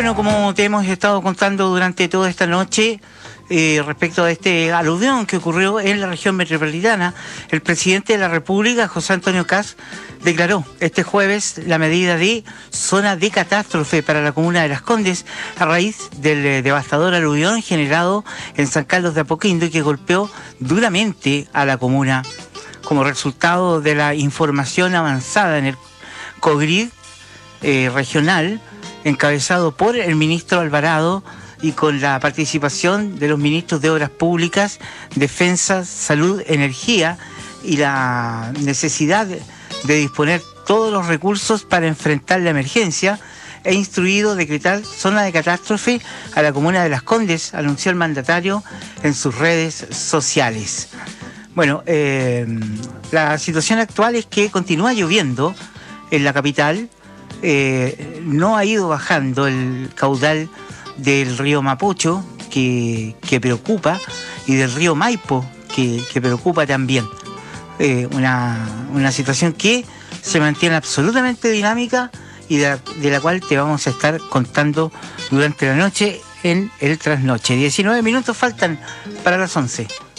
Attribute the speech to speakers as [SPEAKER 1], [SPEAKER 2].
[SPEAKER 1] Bueno, como te hemos estado contando durante toda esta noche, respecto a este aluvión que ocurrió en la región metropolitana, el presidente de la República, José Antonio Kast, declaró este jueves la medida de zona de catástrofe para la comuna de Las Condes a raíz del devastador aluvión generado en San Carlos de Apoquindo y que golpeó duramente a la comuna como resultado de la información avanzada en el COGRID regional, encabezado por el ministro Alvarado y con la participación de los ministros de Obras Públicas, Defensa, Salud, Energía y la necesidad de disponer todos los recursos para enfrentar la emergencia, he instruido decretar zona de catástrofe a la comuna de Las Condes, anunció el mandatario en sus redes sociales. Bueno, la situación actual es que continúa lloviendo en la capital. No ha ido bajando el caudal del río Mapocho, que preocupa, y del río Maipo, que preocupa también. Una situación que se mantiene absolutamente dinámica y de la cual te vamos a estar contando durante la noche en el trasnoche. 19 minutos faltan para las 11.